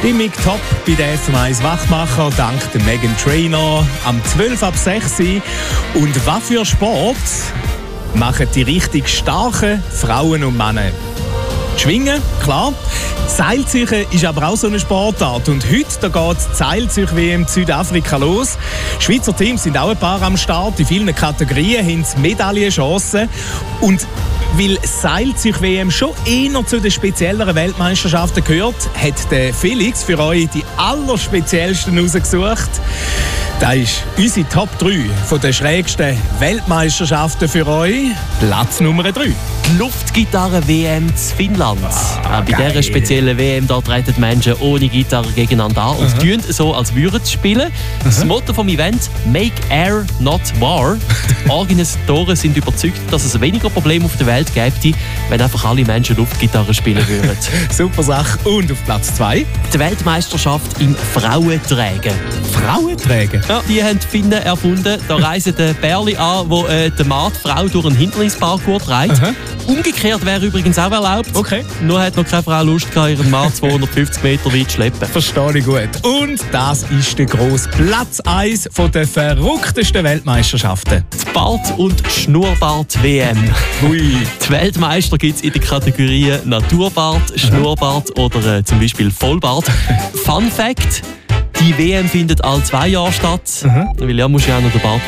Stimmung top bei den FM1 Wachmacher dank der Meghan Trainor am 12 ab 6 Uhr. Und was für Sport machen die richtig starken Frauen und Männer? Schwingen, klar. Seilziehen ist aber auch so eine Sportart. Und heute geht die Seilzieh-WM in Südafrika los. Schweizer Teams sind auch ein paar am Start. In vielen Kategorien haben sie Medaillenchancen. Und weil Seilzieh-WM schon eher zu den spezielleren Weltmeisterschaften gehört, hat der Felix für euch die allerspeziellsten rausgesucht. Das ist unsere Top 3 von den schrägsten Weltmeisterschaften für euch. Platz Nummer 3. Die Luftgitarre-WM in Finnland. Bei dieser speziellen WM da treten Menschen ohne Gitarre gegeneinander an und tun so, als würden sie spielen. Das Motto vom Event: Make Air, not War. Die Organisatoren sind überzeugt, dass es weniger Probleme auf der Welt gäbe, wenn einfach alle Menschen Luftgitarre spielen würden. Super Sache. Und auf Platz 2? Die Weltmeisterschaft im Frauenträgen. Frauenträgen? Ja, die haben die Finnen erfunden. Da reisen die Bärli an, wo der Mann die Frau durch einen Hindernisparcours trägt. Umgekehrt wäre übrigens auch erlaubt. Okay. Nur hat noch keine Frau Lust gehabt, ihren Mann 250 Meter weit zu schleppen. Verstehe ich gut. Und das ist der grosse Platz 1 der verrücktesten Weltmeisterschaften. Die Bart- und Schnurrbart-WM. Hui. Die Weltmeister gibt es in den Kategorien Naturbart, Schnurrbart oder zum Beispiel Vollbart. Fun Fact: Die WM findet alle 2 Jahre statt. Weil ja, muss ja auch noch den Bart